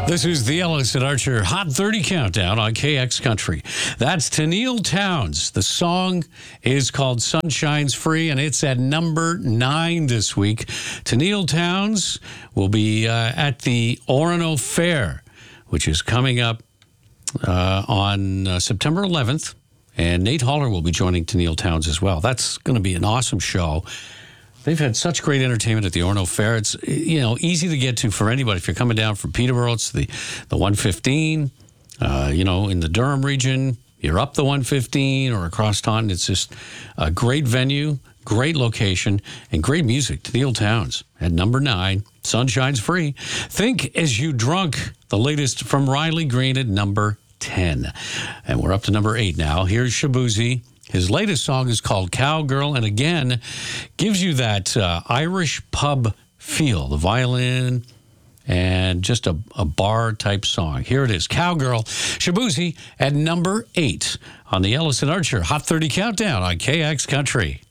This is the Ellis and Archer Hot 30 Countdown on KX Country. That's Tenille Townes. The song is called Sunshine's Free, and it's at number 9 this week. Tenille Townes will be at the Orono Fair, which is coming up on September 11th. And Nate Haller will be joining Tenille Townes as well. That's going to be an awesome show. They've had such great entertainment at the Orono Fair. It's, easy to get to for anybody. If you're coming down from Peterborough, it's the 115. In the Durham region, you're up the 115 or across Taunton. It's just a great venue, great location, and great music. Tenille Townes at number 9. Sunshine's Free. Think As You Drunk, the latest from Riley Green at number 10. And we're up to number 8 now. Here's Shaboozey. His latest song is called Cowgirl, and again, gives you that Irish pub feel, the violin, and just a bar-type song. Here it is, Cowgirl, Shaboozey at number 8 on the Ellis and Archer Hot 30 Countdown on KX Country.